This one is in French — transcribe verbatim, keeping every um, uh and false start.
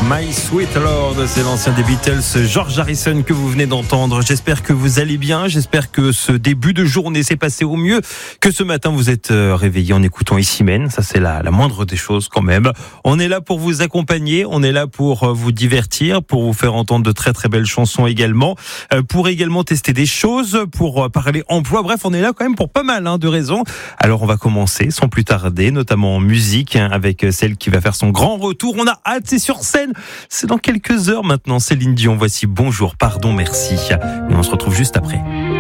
My Sweet Lord, c'est l'ancien des Beatles, George Harrison que vous venez d'entendre. J'espère que vous allez bien, j'espère que ce début de journée s'est passé au mieux, que ce matin vous êtes réveillé en écoutant Isimène, ça c'est la, la moindre des choses quand même. On est là pour vous accompagner, on est là pour vous divertir, pour vous faire entendre de très très belles chansons également, pour également tester des choses, pour parler emploi, bref on est là quand même pour pas mal hein, de raisons. Alors on va commencer sans plus tarder, notamment en musique, hein, avec celle qui va faire son grand retour. On a hâte, c'est sur scène, c'est dans quelques heures maintenant. Céline Dion, voici Bonjour, Pardon, Merci. Et on se retrouve juste après.